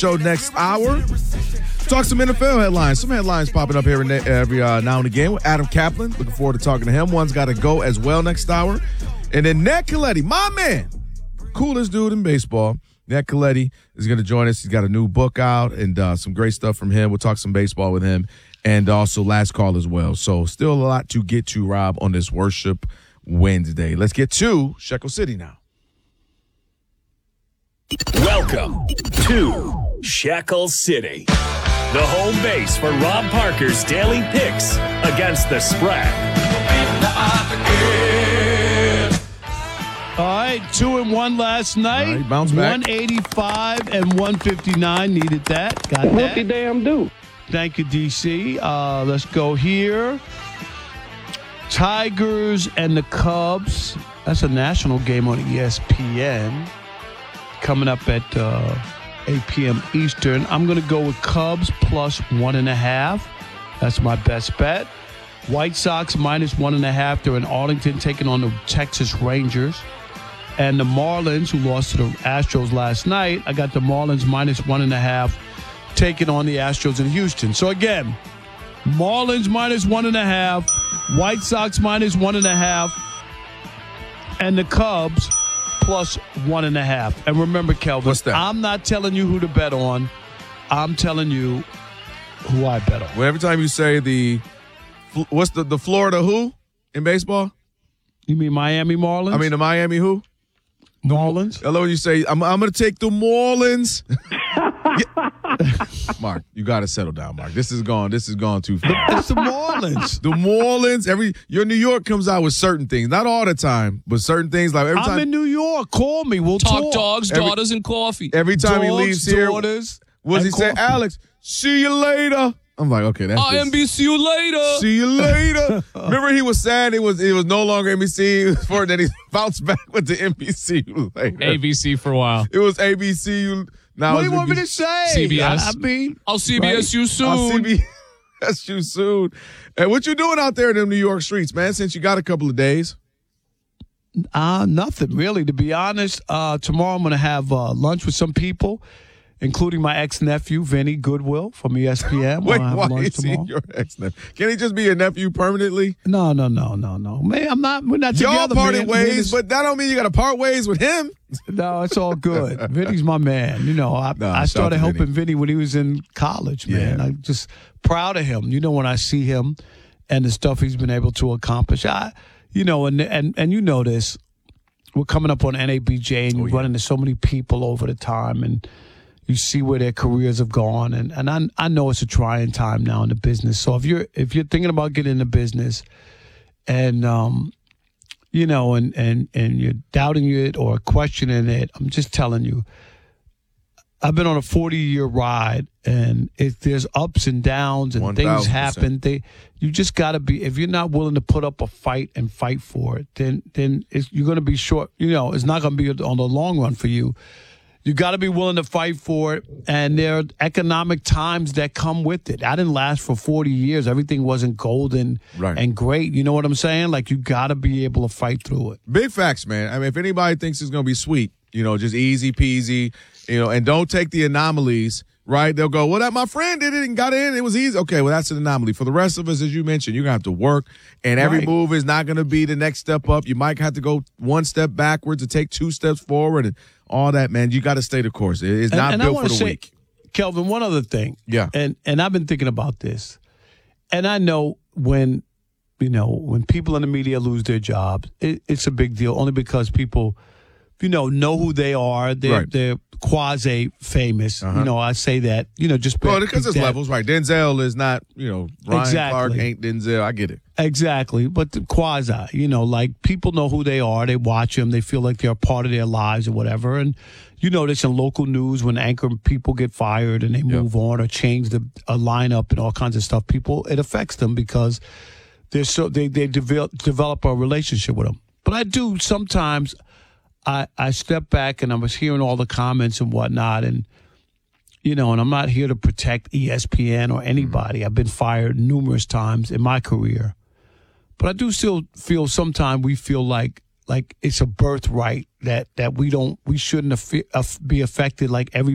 Show next hour. Talk some NFL headlines. Some headlines popping up here every now and again with Adam Kaplan. Looking forward to talking to him. One's got to go as well next hour. And then Ned Colletti, my man, coolest dude in baseball. Ned Colletti is going to join us. He's got a new book out and some great stuff from him. We'll talk some baseball with him and also last call as well. So still a lot to get to, Rob, on this Worship Wednesday. Let's get to Shekel City now. Welcome to Shekel City, the home base for Rob Parker's daily picks against the spread. All right, 2-1 last night. Right, bounce back. 185 and 159. Needed that. Got that. What the damn do? Thank you, DC. Let's go here. Tigers and the Cubs. That's a national game on ESPN. Coming up at 8 p.m. Eastern. I'm going to go with Cubs plus 1.5. That's my best bet. White Sox minus 1.5. They're in Arlington taking on the Texas Rangers. And the Marlins, who lost to the Astros last night, I got the Marlins minus 1.5 taking on the Astros in Houston. So again, Marlins minus 1.5, White Sox minus 1.5, and the Cubs plus 1.5. And remember, Kelvin, what's that? I'm not telling you who to bet on. I'm telling you who I bet on. Well, every time you say what's the Florida who in baseball? You mean Miami Marlins? I mean the Miami who? Marlins. Hello, you say, I'm going to take the Marlins. Mark, you got to settle down, Mark. This is gone too far. It's the Marlins. The Marlins, your New York comes out with certain things. Not all the time, but certain things. Like every time. I'm in New York. Call me. We'll talk. Dogs, daughters, and coffee. Every time he Dogs, leaves here, daughters, what does he say? coffee. Alex, see you later. I'm like, okay, that's IMB, see you later. See you later. Remember, he was sad. It was no longer NBC for then he bounced back with the NBC later. ABC for a while. It was ABC. Now What do it's you want me NBC. to say? CBS. I mean, I'll CBS you soon. I'll CBS you soon. And what you doing out there in them New York streets, man, since you got a couple of days? nothing really, to be honest. Tomorrow I'm going to have lunch with some people, including my ex-nephew, Vinny Goodwill from ESPN. Wait, We'll have why lunch is he tomorrow. your ex-nephew? Can he just be your nephew permanently? No. Man, I'm not. We're not together. Y'all parted man. ways, but that don't mean you got to part ways with him. No, it's all good. Vinny's my man. You know, I shout started to helping Vinny. Vinny when he was in college, man. Yeah. I'm just proud of him. You know, when I see him and the stuff he's been able to accomplish, and you know this, we're coming up on NABJ and you run into so many people over the time and you see where their careers have gone. And I know it's a trying time now in the business. So if you're thinking about getting into business and, you know, and you're doubting it or questioning it, I'm just telling you, I've been on a 40-year ride, and there's ups and downs and 1000%. things happen. You just got to be. If you're not willing to put up a fight and fight for it, then you're going to be short. You know, it's not going to be on the long run for you. You got to be willing to fight for it, and there are economic times that come with it. I didn't last for 40 years. Everything wasn't golden and great. You know what I'm saying? Like, you got to be able to fight through it. Big facts, man. I mean, if anybody thinks it's going to be sweet, you know, just easy peasy, you know, and don't take the anomalies, right? They'll go, well, my friend did it and got in. It was easy. Okay, well, that's an anomaly. For the rest of us, as you mentioned, you're going to have to work, and every move is not going to be the next step up. You might have to go one step backwards to take two steps forward and all that, man. You got to stay the course. It's not built for the weak. Kelvin, one other thing. Yeah. And I've been thinking about this. And I know when people in the media lose their jobs, it's a big deal only because people, know who they are. They're quasi-famous. You know, I say that, just because there's levels, right? Denzel is not, Ryan Clark ain't Denzel. I get it. Exactly. But the quasi, like people know who they are. They watch them. They feel like they're a part of their lives or whatever. And you know this in local news when anchor people get fired and they move on or change a lineup and all kinds of stuff. It affects them because they develop a relationship with them. But I do sometimes. I step back and I was hearing all the comments and whatnot, and and I'm not here to protect ESPN or anybody. I've been fired numerous times in my career, but I do still feel sometimes we feel like it's a birthright that we shouldn't be affected like every